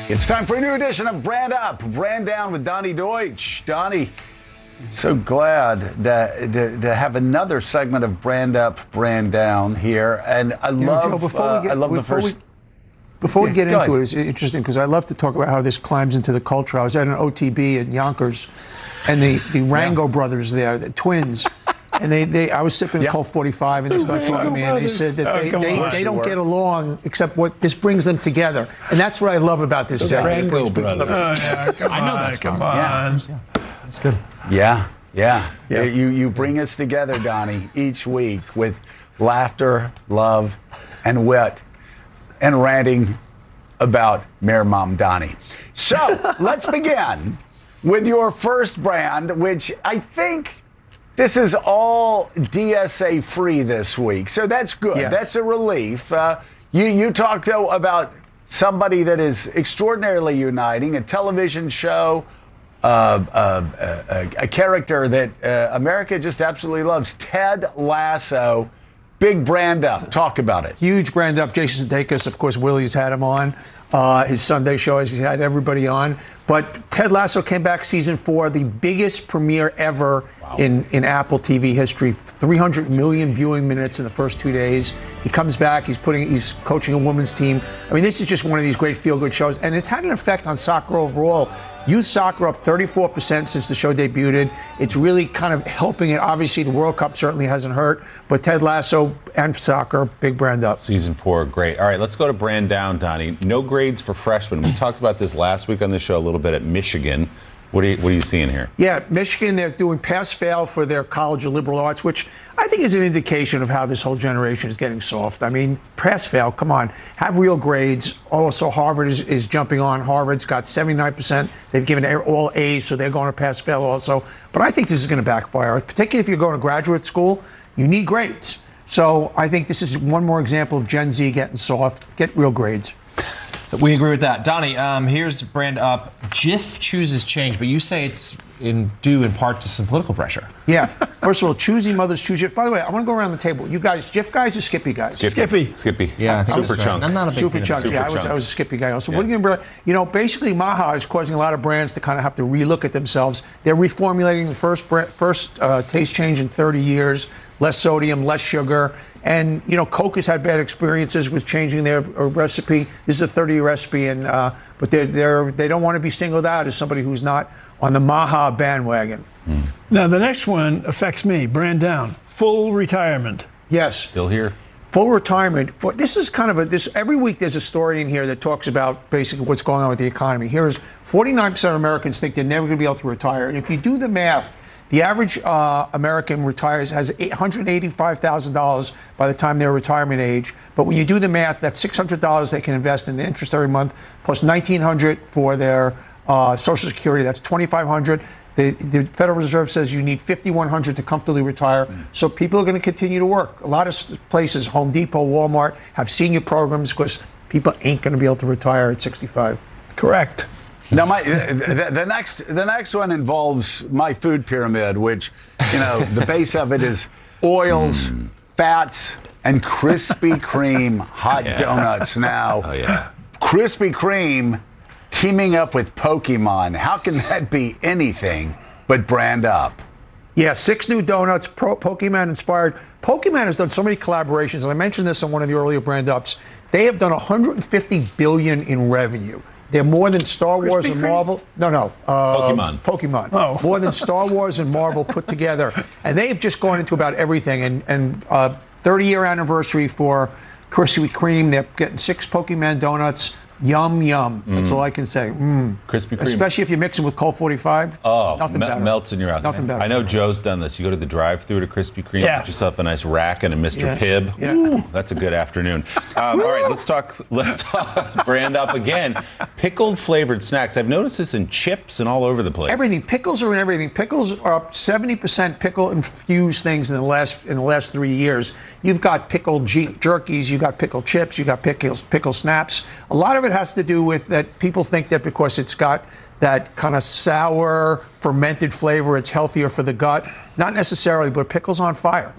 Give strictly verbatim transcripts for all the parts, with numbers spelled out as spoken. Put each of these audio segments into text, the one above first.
It's time for a new edition of Brand Up, Brand Down with Donnie Deutsch. Donnie, so glad to, to, to have another segment of Brand Up, Brand Down here. And I you love, know, Joe, before uh, we get, I love the before first... We, before we Yeah, get go into ahead. it, it's interesting because I love to talk about how this climbs into the culture. I was at an O T B in Yonkers, and the, the Rango brothers there, the twins, and they, they I was sipping Yeah. a Colt forty-five, and they started talking to me, and they said that Oh, they, come they, on. they You don't were. get along except what this brings them together. And that's what I love about this segment. Rango brothers. Oh, yeah, come I know on, that's come not- on. Yeah. That's good. Yeah, yeah. Yeah. You, you bring us together, Donnie, each week with laughter, love, and wit, and ranting about Mayor Mom Donnie. So let's begin with your first brand, which I think this is all D S A free this week. So that's good. Yes. That's a relief. Uh, you, you talked, though, about somebody that is extraordinarily uniting, a television show, uh, uh, a, a character that uh, America just absolutely loves, Ted Lasso. Big brand up. Talk about it. Huge brand up. Jason Sudeikis, of course, Willie's had him on. Uh, his Sunday show, he's had everybody on. But Ted Lasso came back season four, the biggest premiere ever in, in Apple T V history. three hundred million viewing minutes in the first two days. He comes back, he's putting, he's coaching a women's team. I mean, this is just one of these great feel-good shows, and it's had an effect on soccer overall. Youth soccer up thirty-four percent since the show debuted. It's really kind of helping it. Obviously, the World Cup certainly hasn't hurt, but Ted Lasso and soccer, big brand up. Season four, great. All right, let's go to brand down, Donnie. No grades for freshmen. We talked about this last week on the show a little bit at Michigan. What are you, what are you seeing here? Yeah, Michigan, they're doing pass-fail for their College of Liberal Arts, which I think is an indication of how this whole generation is getting soft. I mean, pass-fail, come on, have real grades. Also, Harvard is, is jumping on. Harvard's got seventy-nine percent. They've given all A's, so they're going to pass-fail also. But I think this is going to backfire, particularly if you're going to graduate school. You need grades. So I think this is one more example of Gen Z getting soft. Get real grades. We agree with that. Donnie, um, here's brand up. Jif chooses change, but you say it's in due in part to some political pressure. Yeah. First of all, choosy mothers choose Jif. By the way, I want to go around the table. You guys, Jif guys or Skippy guys? Skippy. Skippy. Yeah, I think Super that's chunk. right. I'm not a big Super fan of chunk. Super Yeah, I was, chunk. I was a Skippy guy also. Yeah. What are you gonna, you know, basically Maha is causing a lot of brands to kind of have to relook at themselves. They're reformulating the first brand, first uh, taste change in thirty years. Less sodium, less sugar. And, you know, Coke has had bad experiences with changing their uh, recipe. This is a thirty-year recipe, and uh, but they're, they're, they don't want to be singled out as somebody who's not on the Maha bandwagon. Now, the next one affects me. Brand down. Full retirement. Yes. Still here. Full retirement. For, this is kind of a, this, every week there's a story in here that talks about basically what's going on with the economy. Here's forty-nine percent of Americans think they're never going to be able to retire. And if you do the math, the average uh, American retires, has eight hundred eighty-five thousand dollars by the time they're retirement age. But when you do the math, that's six hundred dollars they can invest in interest every month, plus nineteen hundred dollars for their uh, Social Security. That's twenty-five hundred dollars. The, the Federal Reserve says you need fifty-one hundred dollars to comfortably retire. So people are going to continue to work. A lot of s- places, Home Depot, Walmart, have senior programs because people ain't going to be able to retire at sixty-five. Correct. Now, my the, the next the next one involves my food pyramid, which, you know, the base of it is oils, fats, and Krispy Kreme hot Yeah. donuts. Now, Oh, yeah. Krispy Kreme teaming up with Pokemon. How can that be anything but brand up? Yeah, six new donuts, pro Pokemon inspired. Pokemon has done so many collaborations, and I mentioned this on one of the earlier brand ups. They have done one hundred fifty billion dollars in revenue. They're more than Star Wars Krispy and Kreme? Marvel. No, no. Uh, Pokemon. Pokemon. Oh. More than Star Wars and Marvel put together. And they have just gone into about everything. And, and uh, thirty-year anniversary for Krispy Kreme. They're getting six Pokemon donuts. Yum, yum. That's all I can say. Mm. Krispy Kreme. Especially if you mix them with Colt forty-five. Oh, nothing me- better. melts in your mouth. Nothing better. I know Joe's done this. You go to the drive-thru to Krispy Kreme, Yeah. get yourself a nice rack and a Mister Yeah. Pibb. Yeah. Ooh, that's a good afternoon. Um, all right, let's talk. Let's talk brand up again. Pickled flavored snacks. I've noticed this in chips and all over the place. Everything. Pickles are in everything. Pickles are up seventy percent pickle infused things in the last in the last three years. You've got pickled G- jerkies, you've got pickled chips, you've got pickles, pickle snaps. A lot of it has to do with that people think that because it's got that kind of sour, fermented flavor, it's healthier for the gut. Not necessarily, but pickles on fire.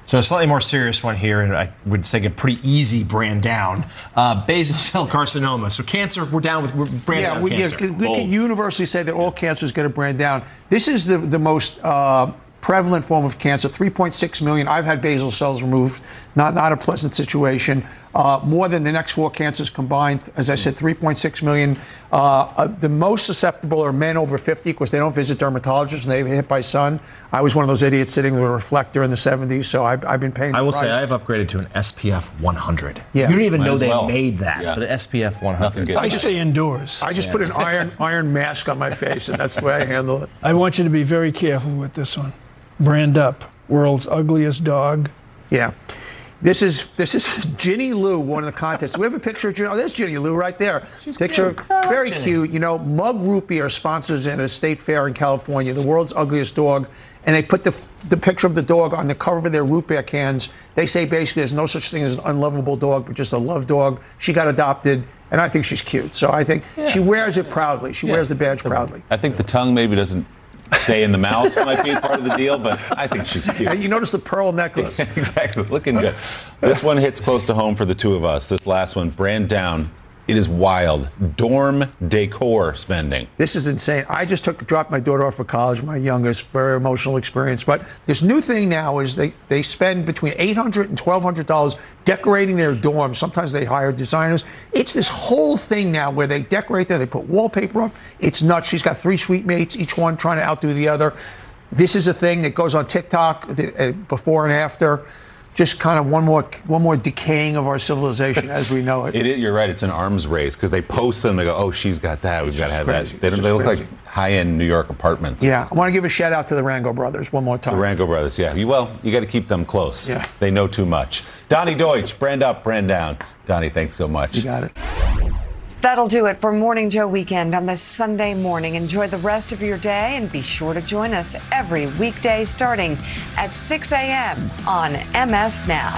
So a slightly more serious one here, and I would say a pretty easy brand down. Uh, basal cell carcinoma. So cancer, we're down with we're brand Yeah, down we, cancer. yeah, we can universally say that all cancers get a brand down. This is the, the most uh, prevalent form of cancer, three point six million. I've had basal cells removed, not, not a pleasant situation. Uh, more than the next four cancers combined. As I said, three point six million. Uh, uh, the most susceptible are men over fifty because they don't visit dermatologists and they get hit by sun. I was one of those idiots sitting with a reflector in the seventies, so I've, I've been paying the I will price. say I've upgraded to an S P F one hundred. Yeah. You don't even Might know as they well. made that, Yeah. but an S P F one hundred. Nothing good. I stay indoors. I just put an iron iron mask on my face, and that's the way I handle it. I want you to be very careful with this one. Brand up. World's ugliest dog. Yeah. This is this is Ginny Lou won the contest. We have a picture of Ginny. Oh, there's Ginny Lou right there. She's picture, cute. I like very Ginny. cute. You know, Mug Root Beer sponsors in a state fair in California, the world's ugliest dog, and they put the the picture of the dog on the cover of their root beer cans. They say basically there's no such thing as an unlovable dog, but just a love dog. She got adopted, and I think she's cute. So I think she wears it proudly. She wears the badge proudly. I think the tongue maybe doesn't stay in the mouth might be part of the deal, but I think she's Uh, cute. You notice the pearl necklace. Exactly, looking good. This one hits close to home for the two of us. This last one, brand down. It is wild. Dorm decor spending. This is insane. I just took dropped my daughter off for college, my youngest, very emotional experience. But this new thing now is they, they spend between eight hundred dollars and twelve hundred dollars decorating their dorms. Sometimes they hire designers. It's this whole thing now where they decorate there, they put wallpaper up. It's nuts. She's got three suite mates, each one trying to outdo the other. This is a thing that goes on TikTok uh, before and after. Just kind of one more one more decaying of our civilization as we know it. It is, you're right. It's an arms race because they post them. They go, "Oh, she's got that. We've got to have crazy. that." They, don't, It's they just look crazy. like high-end New York apartments. Yeah, I want to give a shout out to the Rango brothers one more time. The Rango brothers. Yeah. You, well, you got to keep them close. Yeah. They know too much. Donnie Deutsch, brand up, brand down. Donnie, thanks so much. You got it. That'll do it for Morning Joe Weekend on this Sunday morning. Enjoy the rest of your day and be sure to join us every weekday starting at six a.m. on M S Now.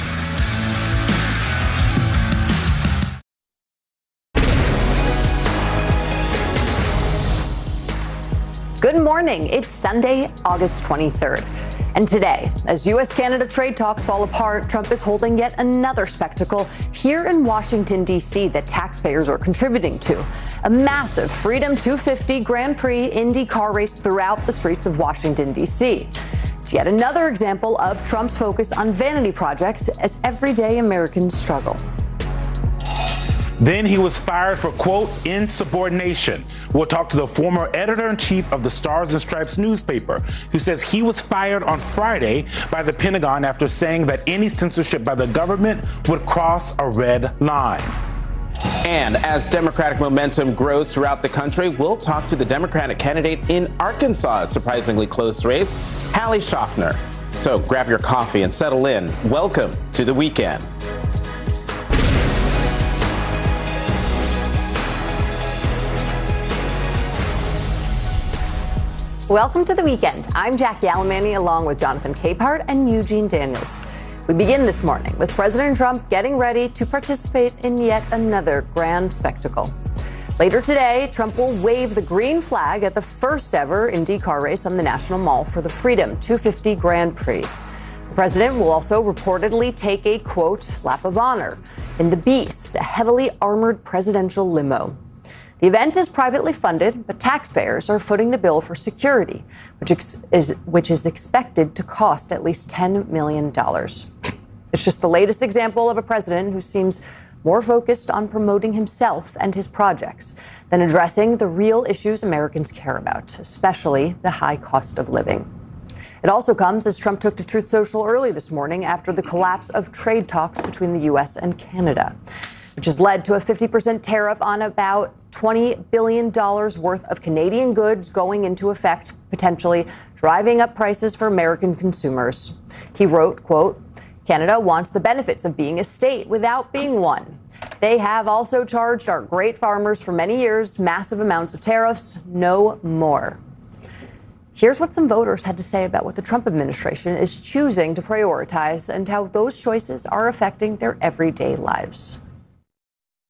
Good morning. It's Sunday, August twenty-third. And today, as U S Canada trade talks fall apart, Trump is holding yet another spectacle here in Washington, D C that taxpayers are contributing to. A massive Freedom two fifty Grand Prix Indy car race throughout the streets of Washington, D C. It's yet another example of Trump's focus on vanity projects as everyday Americans struggle. Then he was fired for, quote, insubordination. We'll talk to the former editor-in-chief of the Stars and Stripes newspaper, who says he was fired on Friday by the Pentagon after saying that any censorship by the government would cross a red line. And as Democratic momentum grows throughout the country, we'll talk to the Democratic candidate in Arkansas, a surprisingly close race, Hallie Schaffner. So grab your coffee and settle in. Welcome to the weekend. Welcome to the weekend. I'm Jackie Alamany along with Jonathan Capehart and Eugene Daniels. We begin this morning with President Trump getting ready to participate in yet another grand spectacle. Later today, Trump will wave the green flag at the first ever Indy car race on the National Mall for the Freedom two fifty Grand Prix. The president will also reportedly take a, quote, lap of honor in the Beast, a heavily armored presidential limo. The event is privately funded, but taxpayers are footing the bill for security, which ex- is which is expected to cost at least ten million dollars. It's just the latest example of a president who seems more focused on promoting himself and his projects than addressing the real issues Americans care about, especially the high cost of living. It also comes as Trump took to Truth Social early this morning after the collapse of trade talks between the U S and Canada, which has led to a fifty percent tariff on about twenty billion dollars worth of Canadian goods going into effect, potentially driving up prices for American consumers. He wrote, quote, Canada wants the benefits of being a state without being one. They have also charged our great farmers for many years massive amounts of tariffs. No more. Here's what some voters had to say about what the Trump administration is choosing to prioritize and how those choices are affecting their everyday lives.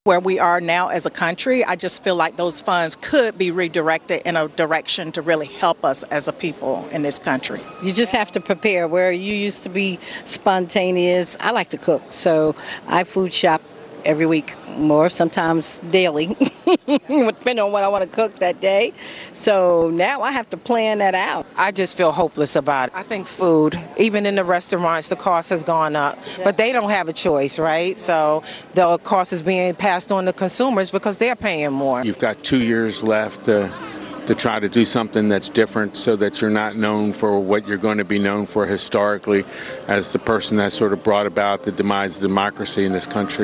Where we are now as a country, I just feel like those funds could be redirected in a direction to really help us as a people in this country. You just have to prepare. Where you used to be spontaneous, I like to cook, so I food shop every week, more sometimes daily, depending on what I want to cook that day. So now I have to plan that out. I just feel hopeless about it. I think food, even in the restaurants, the cost has gone up, but they don't have a choice, right? So the cost is being passed on to consumers because they're paying more. You've got two years left to, to try to do something that's different so that you're not known for what you're going to be known for historically as the person that sort of brought about the demise of democracy in this country.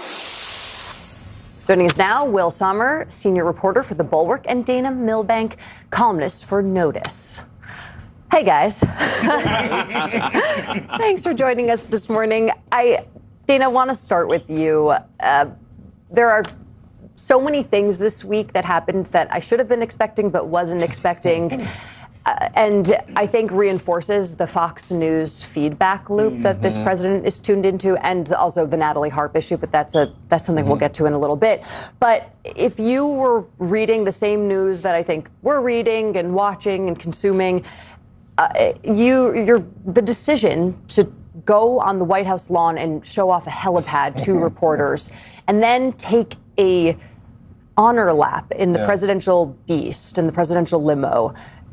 Joining us now, Will Sommer, senior reporter for The Bulwark, and Dana Milbank, columnist for Notice. Hey, guys. Thanks for joining us this morning. I, Dana, want to start with you. Uh, there are so many things this week that happened that I should have been expecting but wasn't expecting. Uh, and I think reinforces the Fox News feedback loop mm-hmm. that this president is tuned into, and also the Natalie Harp issue, but that's a that's something mm-hmm. we'll get to in a little bit. But if you were reading the same news that I think we're reading and watching and consuming, uh, you you're the decision to go on the White House lawn and show off a helipad to reporters and then take a honor lap in the yeah. presidential beast, in the presidential limo,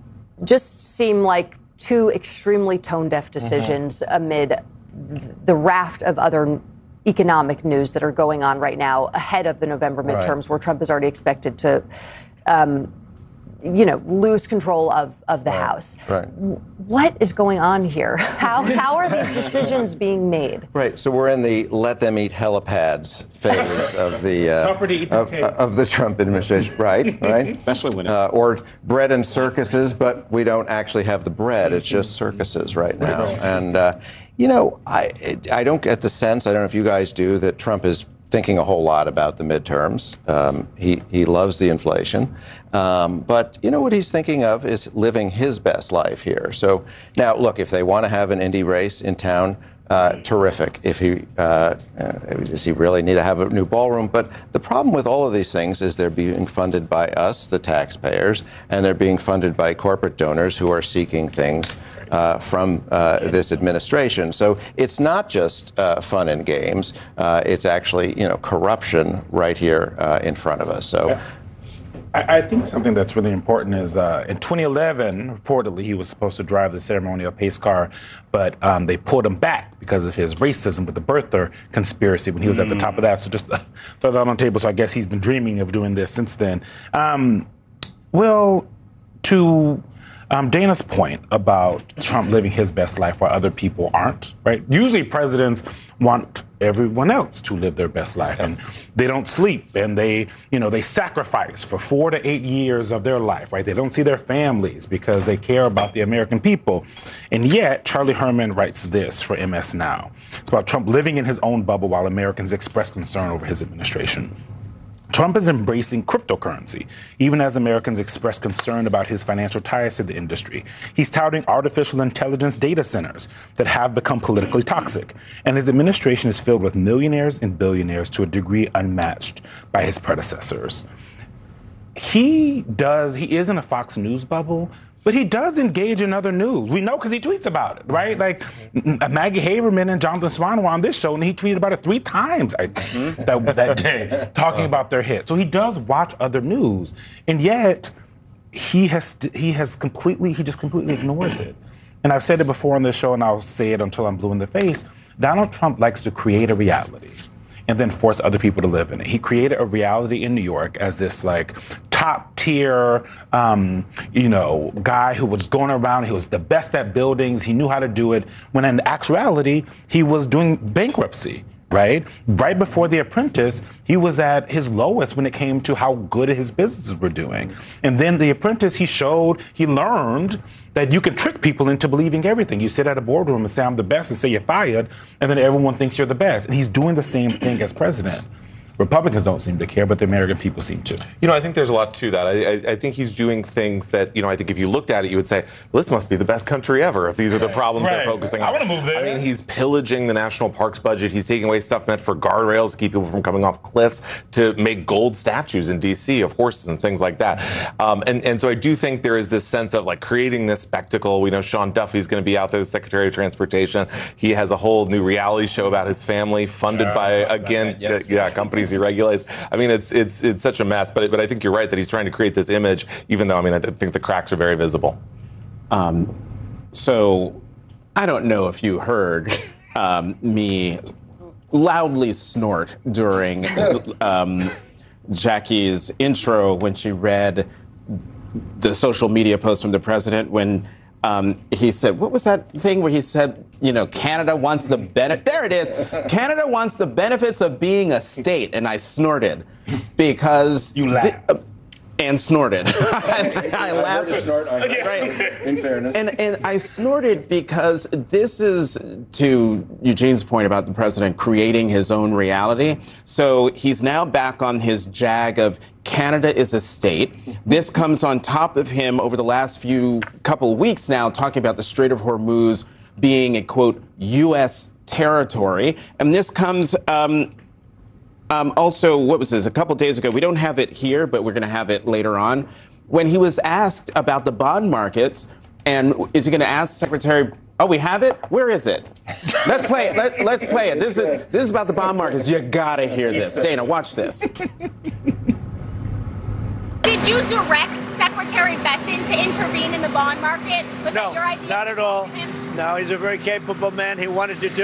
just seem like two extremely tone-deaf decisions mm-hmm. amid the raft of other economic news that are going on right now ahead of the November midterms, right. where Trump is already expected to, um, you know, lose control of, of the right. House. Right. What is going on here? How how are these decisions being made? Right. So we're in the let them eat helipads phase of the uh, tougher to eat of, of the Trump administration. Right. Right. Especially when it's uh, or bread and circuses, but we don't actually have the bread. It's just circuses right now. And uh, you know, I I don't get the sense. I don't know if you guys do, that Trump is thinking a whole lot about the midterms. Um, he he loves the inflation, um, but you know what he's thinking of is living his best life here. So now, look, if they want to have an Indy race in town, uh, terrific. If he uh, uh, does he really need to have a new ballroom? But the problem with all of these things is they're being funded by us, the taxpayers, and they're being funded by corporate donors who are seeking things Uh, from uh, this administration. So it's not just uh, fun and games. Uh, it's actually, you know, corruption right here uh, in front of us. So I, I think something that's really important is uh, in twenty eleven, reportedly, he was supposed to drive the ceremonial pace car, but um, they pulled him back because of his racism with the birther conspiracy when he was mm. at the top of that. So just uh, throw that on the table. So I guess he's been dreaming of doing this since then. Um, well, to Um, Dana's point about Trump living his best life while other people aren't, right? Usually presidents want everyone else to live their best life, and they don't sleep, and they, you know, they sacrifice for four to eight years of their life, right? They don't see their families because they care about the American people. And yet, Charlie Herman writes this for M S Now. It's about Trump living in his own bubble while Americans express concern over his administration. Trump is embracing cryptocurrency, even as Americans express concern about his financial ties to the industry. He's touting artificial intelligence data centers that have become politically toxic. And his administration is filled with millionaires and billionaires to a degree unmatched by his predecessors. He does, he is in a Fox News bubble, but he does engage in other news. We know because he tweets about it, right? Like Maggie Haberman and Jonathan Swan were on this show, and he tweeted about it three times, I think, that, that day, talking about their hit. So he does watch other news, and yet he has he has completely he just completely ignores it. And I've said it before on this show, and I'll say it until I'm blue in the face. Donald Trump likes to create a reality and then force other people to live in it. He created a reality in New York as this like top tier, um, you know, guy who was going around. He was the best at buildings. He knew how to do it. When in actuality, he was doing bankruptcy, right? Right before The Apprentice, he was at his lowest when it came to how good his businesses were doing. And then The Apprentice, he showed, he learned that you can trick people into believing everything. You sit at a boardroom and say, I'm the best, and say you're fired, and then everyone thinks you're the best. And he's doing the same thing as president. Republicans don't seem to care, but the American people seem to. You know, I think there's a lot to that. I, I, I think he's doing things that, you know, I think if you looked at it, you would say, well, this must be the best country ever if these are the problems Right. they're focusing on. I wanna move there. I mean, he's pillaging the national parks budget. He's taking away stuff meant for guardrails to keep people from coming off cliffs, to make gold statues in D C of horses and things like that. Um, and, and so I do think there is this sense of like creating this spectacle. We know Sean Duffy's going to be out there, the Secretary of Transportation. He has a whole new reality show about his family, funded Sure, by, I talked about again, that yesterday. yeah, companies he regulates. I mean, it's it's it's such a mess. But but I think you're right that he's trying to create this image, even though I mean I think the cracks are very visible. Um, so I don't know if you heard um, me loudly snort during um, Jackie's intro when she read the social media post from the president when um, he said, what was that thing where he said, you know, Canada wants the benefit, there it is, Canada wants the benefits of being a state, and I snorted because You laughed. the- uh, and snorted. I, I laughed. Snort, I- Right. In fairness. And, and I snorted because this is, to Eugene's point about the president creating his own reality. So he's now back on his jag of Canada is a state. This comes on top of him over the last few couple weeks now talking about the Strait of Hormuz being a, quote, U S territory. And this comes um, um, also, what was this, a couple days ago, we don't have it here, but we're going to have it later on, when he was asked about the bond markets, and is he going to ask Secretary, oh, we have it? Where is it? Let's play it. Let, let's play it. This is, this is about the bond markets. You got to hear this. Dana, watch this. Did you direct Secretary Besson to intervene in the bond market? Was No, that your idea? not at all. No, he's a very capable man. He wanted to do